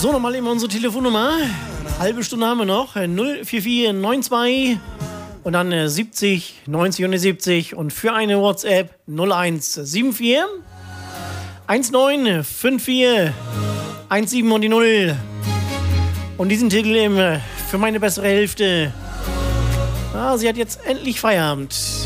So, nochmal eben unsere Telefonnummer. Halbe Stunde haben wir noch. 04492 und dann 70 90 und 70 und für eine WhatsApp 0174 1954 17 und die 0. Und diesen Titel eben für meine bessere Hälfte. Ah, sie hat jetzt endlich Feierabend.